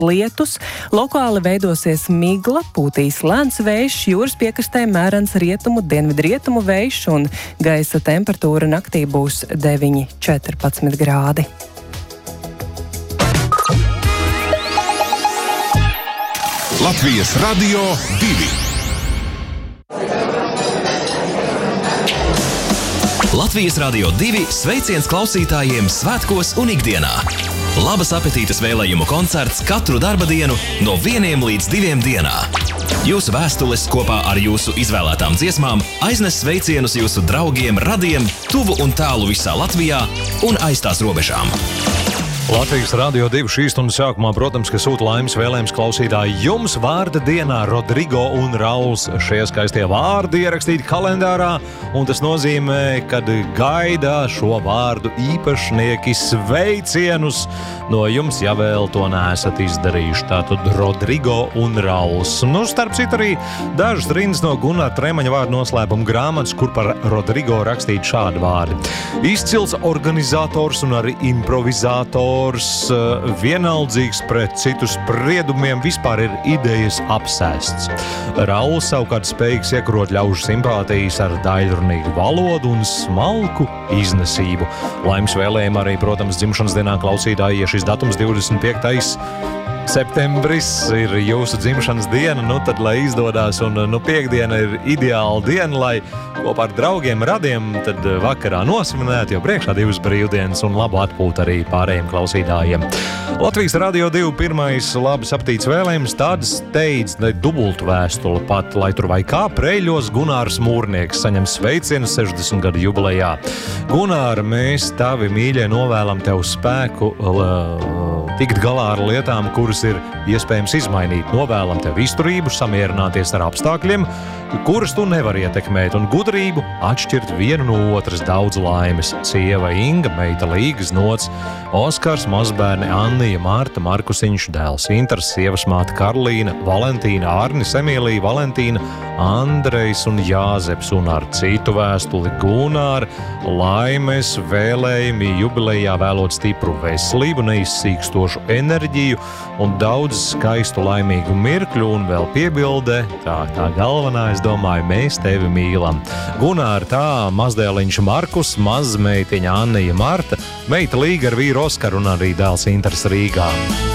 lietus, lokāli veidosies migla, pūtīs lēns vējš, jūras piekrastē mērens rietumu, dienvidrietumu vējš un gaisa temperatūra naktī būs 9–14 grādi. Latvijas Radio 2. Latvijas Radio 2 sveiciens klausītājiem svētkos un ikdienā. Labas apetītes vēlējumu koncerts katru darba dienu no 1 līdz 2 dienā. Jūsu vēstules kopā ar jūsu izvēlētām dziesmām aiznes sveicienus jūsu draugiem, radiem, tuvu un tālu visā Latvijā un aiz tās robežām. Latvijas Radio 2 šīs stundas sākumā, protams, ka sūta laimes vēlējums klausītāji jums vārda dienā Rodrigo un Rauls. Šie skaistie vārdi ierakstīti kalendārā, un tas nozīmē, kad gaida šo vārdu īpašnieki sveicienus no jums, ja vēl to neesat izdarījuši. Tātad Rodrigo un Rauls. Nu, starp citu arī dažas rindas no Gunāra Tremaņa vārdu noslēpuma grāmatas, kur par Rodrigo rakstīt šādi vārdi. Izcils organizators un arī improvizators, vienaldzīgs pret citu spriedumiem, vispār ir idejas apsēsts. Rauls savukārt spējīgs iekurot ļaužu simpātijas ar daļrunīgu valodu un smalku iznesību. Laimes vēlējumi arī, protams, dzimšanas dienā klausītāji, ja šis datums 25. septembris ir jūsu dzimšanas diena, nu tad, lai izdodās, un piekdiena ir ideāla diena, lai kopā ar draugiem, radiem, tad vakarā nosvinētu, jo priekšā 2 brīvdienas un labu atpūtu arī pārējiem klausītājiem. Latvijas Radio 2 pirmais labas aptīts vēlējums, tāds steidz, dubultu vēstuli pat, lai tur vai kā Preļos Gunārs Mūrnieks saņem sveicienu 60 gadu jubilejā. Gunār, mēs tavi mīļie novēlam tev spēku tikt galā ar lietām, kuras ir iespējams izmainīt. Novēlam tev izturību, samierināties ar apstākļiem, kuras tu nevari ietekmēt, un gudrību atšķirt vienu no otras. Daudz laimes. Sieva Inga, meita Līgas Nots, Oskars, mazbērni Annija, Marta, Markusiņš, dēls Intars, sievas māte Karlīna, Valentīna, Arnis, Emīlija, Valentīna, Andrejs un Jāzeps, un ar citu vēstuli Gunār, laimes vēlējumi jubilejā vēlot stipru veselību, neizsīkstošu enerģiju un daudz skaistu laimīgu mirkļu, un vēl piebilde, tā galvenā, es domāju, mēs tevi mīlam. Gunār, tā mazdēliņš Markus, mazmeitiņa Annija Marta, meita Līga ar vīru Oskaru un arī dēls Intars Rīgā.